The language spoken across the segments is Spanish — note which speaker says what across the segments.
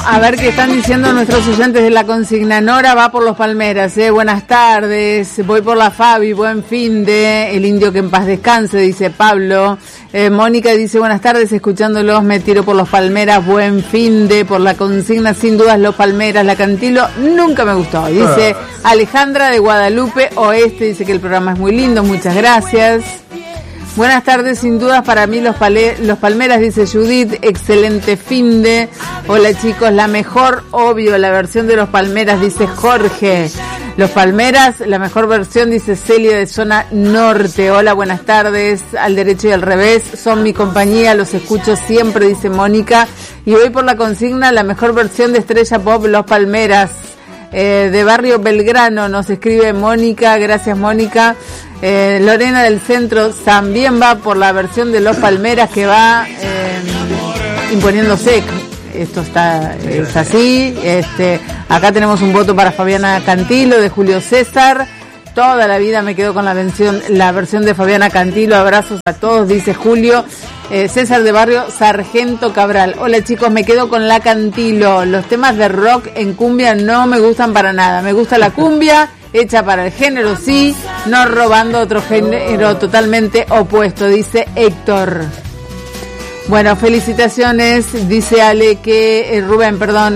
Speaker 1: A ver qué están diciendo nuestros oyentes de la consigna. Nora va por los Palmeras, buenas tardes, voy por la Fabi, buen fin de, el indio que en paz descanse, dice Pablo. Mónica dice, buenas tardes, escuchándolos, me tiro por los Palmeras, buen fin de, por la consigna, sin dudas los Palmeras, la Cantilo nunca me gustó. Dice Alejandra de Guadalupe Oeste, dice que el programa es muy lindo, muchas gracias. Buenas tardes, sin dudas para mí los Palmeras, dice Judith, excelente fin de. Hola chicos, la mejor, obvio, la versión de los Palmeras, dice Jorge. Los Palmeras, la mejor versión, dice Celia de Zona Norte. Hola, buenas tardes, al derecho y al revés, son mi compañía, los escucho siempre, dice Mónica. Y voy por la consigna, la mejor versión de Estrella Pop, los Palmeras. De Barrio Belgrano nos escribe Mónica, gracias Mónica. Lorena del Centro también va por la versión de los Palmeras que va imponiéndose. Esto es así. Acá tenemos un voto para Fabiana Cantilo de Julio César. Toda la vida me quedo con la versión de Fabiana Cantilo. Abrazos a todos, dice Julio. César de Barrio Sargento Cabral. Hola chicos, me quedo con la Cantilo. Los temas de rock en cumbia no me gustan para nada. Me gusta la cumbia hecha para el género, sí, no robando otro género totalmente opuesto, dice Héctor. Bueno, felicitaciones, dice Ale, Rubén,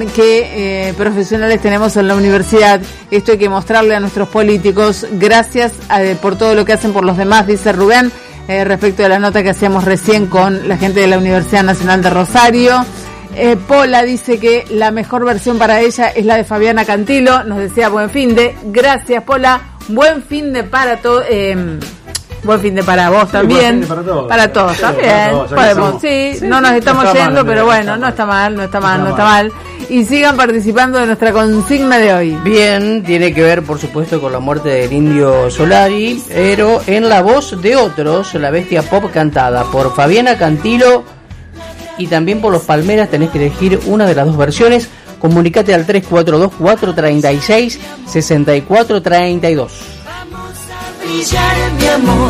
Speaker 1: que profesionales tenemos en la universidad. Esto hay que mostrarle a nuestros políticos. Gracias por todo lo que hacen por los demás, dice Rubén, respecto de la nota que hacíamos recién con la gente de la Universidad Nacional de Rosario. Pola dice que la mejor versión para ella es la de Fabiana Cantilo. Nos decía buen fin de. Gracias, Pola. Buen fin de para todos. Buen fin de para vos también.
Speaker 2: Para todos.
Speaker 1: Para todos también. Para todos, podemos, sí, no nos estamos yendo, pero bueno, no está mal. Y sigan participando de nuestra consigna de hoy.
Speaker 3: Bien, tiene que ver, por supuesto, con la muerte del Indio Solari, pero en la voz de otros, la bestia pop cantada por Fabiana Cantilo y también por los Palmeras. Tenés que elegir una de las dos versiones. Comunicate al 342-436-6432.
Speaker 4: Brillar mi amor,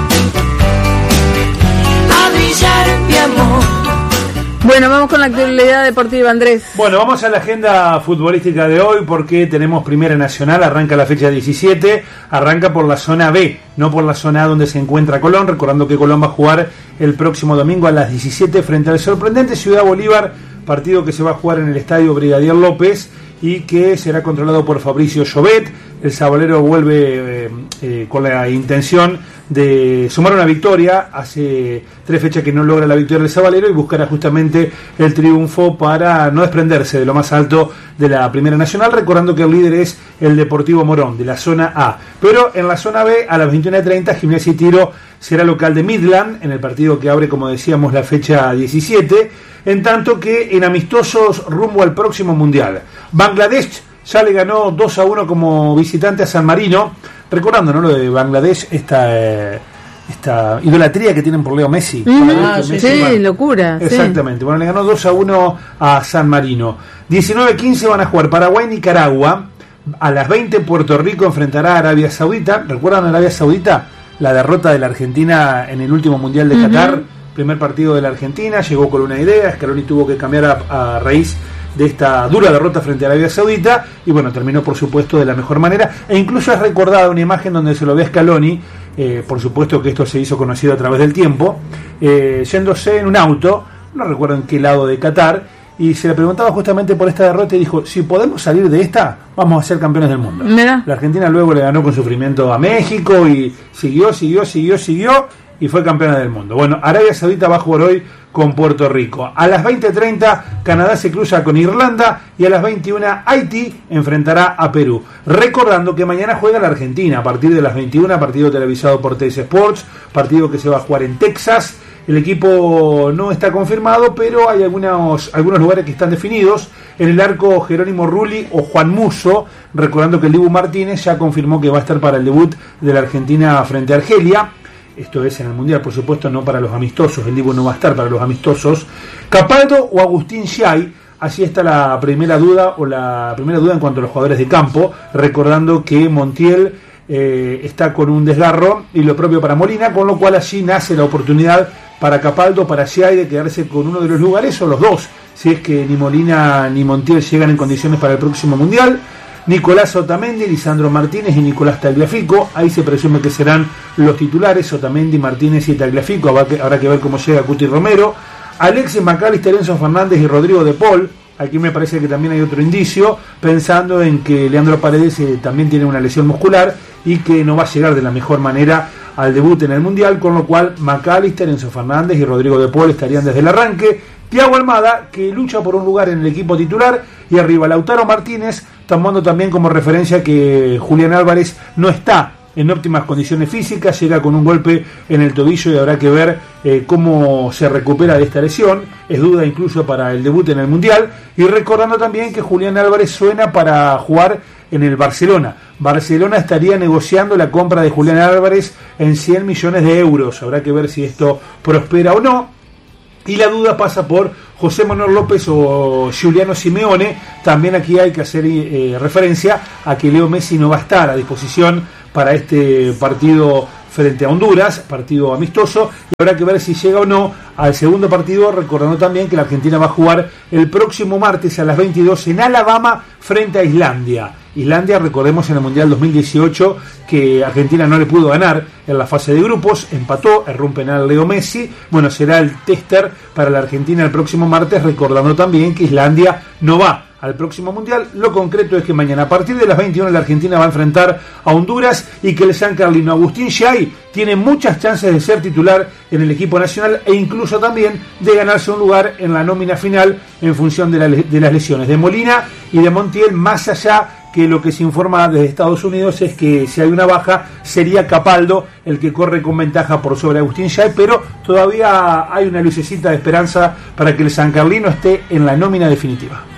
Speaker 4: a brillar mi amor.
Speaker 1: Bueno, vamos con la actualidad deportiva, Andrés.
Speaker 2: Bueno, vamos a la agenda futbolística de hoy porque tenemos Primera Nacional, arranca la fecha 17, arranca por la zona B, no por la zona A donde se encuentra Colón, recordando que Colón va a jugar el próximo domingo a las 17 frente al sorprendente Ciudad Bolívar, partido que se va a jugar en el Estadio Brigadier López y que será controlado por Fabricio Llobet. El sabalero vuelve con la intención de sumar una victoria. Hace 3 fechas que no logra la victoria del sabalero y buscará justamente el triunfo para no desprenderse de lo más alto de la Primera Nacional, recordando que el líder es el Deportivo Morón de la zona A. Pero en la zona B, a las 21:30, Gimnasia y Tiro será local de Midland en el partido que abre, como decíamos, la fecha 17, en tanto que en amistosos rumbo al próximo Mundial, Bangladesh ya le ganó 2-1 como visitante a San Marino, recordando, ¿no?, lo de Bangladesh, esta idolatría que tienen por Leo Messi.
Speaker 1: Sí, locura.
Speaker 2: Exactamente.
Speaker 1: Sí.
Speaker 2: Bueno, le ganó 2-1 a San Marino. 19:15 van a jugar Paraguay, Nicaragua. A las 20 Puerto Rico enfrentará a Arabia Saudita. ¿Recuerdan a Arabia Saudita? La derrota de la Argentina en el último Mundial de Qatar. Primer partido de la Argentina, llegó con una idea. Scaloni tuvo que cambiar a raíz de esta dura derrota frente a Arabia Saudita, y bueno, terminó por supuesto de la mejor manera, e incluso es recordada una imagen donde se lo ve a Scaloni, por supuesto que esto se hizo conocido a través del tiempo, yéndose en un auto, no recuerdo en qué lado de Qatar, y se le preguntaba justamente por esta derrota y dijo, si podemos salir de esta, vamos a ser campeones del mundo.
Speaker 1: Mira.
Speaker 2: La Argentina luego le ganó con sufrimiento a México y siguió y fue campeona del mundo. Bueno, Arabia Saudita va a jugar hoy con Puerto Rico. A las 20:30 Canadá se cruza con Irlanda y a las 21 Haití enfrentará a Perú. Recordando que mañana juega la Argentina a partir de las 21, partido televisado por TS Sports, partido que se va a jugar en Texas. El equipo no está confirmado, pero hay algunos lugares que están definidos. En el arco, Jerónimo Rulli o Juan Musso, recordando que el Dibu Martínez ya confirmó que va a estar para el debut de la Argentina frente a Argelia. Esto es en el Mundial, por supuesto, no para los amistosos. El Dibu no va a estar para los amistosos. Capaldo o Agustín Xay, así está la primera duda en cuanto a los jugadores de campo, recordando que Montiel está con un desgarro y lo propio para Molina, con lo cual allí nace la oportunidad para Capaldo, para Xay, de quedarse con uno de los lugares o los dos si es que ni Molina ni Montiel llegan en condiciones para el próximo Mundial. Nicolás Otamendi, Lisandro Martínez y Nicolás Tagliafico, ahí se presume que serán los titulares, Otamendi, Martínez y Tagliafico, habrá que ver cómo llega Cuti Romero. Alexis McAllister, Enzo Fernández y Rodrigo de Paul. Aquí me parece que también hay otro indicio, pensando en que Leandro Paredes también tiene una lesión muscular y que no va a llegar de la mejor manera al debut en el Mundial, con lo cual McAllister, Enzo Fernández y Rodrigo de Paul estarían desde el arranque. Thiago Almada, que lucha por un lugar en el equipo titular, y arriba Lautaro Martínez, tomando también como referencia que Julián Álvarez no está en óptimas condiciones físicas, llega con un golpe en el tobillo y habrá que ver cómo se recupera de esta lesión, es duda incluso para el debut en el Mundial, y recordando también que Julián Álvarez suena para jugar en el Barcelona. Barcelona estaría negociando la compra de Julián Álvarez en 100 millones de euros, habrá que ver si esto prospera o no. Y la duda pasa por José Manuel López o Giuliano Simeone. También aquí hay que hacer referencia a que Leo Messi no va a estar a disposición para este partido frente a Honduras, partido amistoso, y habrá que ver si llega o no al segundo partido, recordando también que la Argentina va a jugar el próximo martes a las 22 en Alabama frente a Islandia. Islandia, recordemos en el Mundial 2018 que Argentina no le pudo ganar en la fase de grupos, empató, erró un penal Leo Messi. Bueno, será el tester para la Argentina el próximo martes, recordando también que Islandia no va al próximo Mundial. Lo concreto es que mañana a partir de las 21 la Argentina va a enfrentar a Honduras y que el San Carlino Agustín Xay tiene muchas chances de ser titular en el equipo nacional e incluso también de ganarse un lugar en la nómina final en función de las lesiones de Molina y de Montiel, más allá que lo que se informa desde Estados Unidos es que si hay una baja sería Capaldo el que corre con ventaja por sobre Agustín Xay, pero todavía hay una lucecita de esperanza para que el San Carlino esté en la nómina definitiva.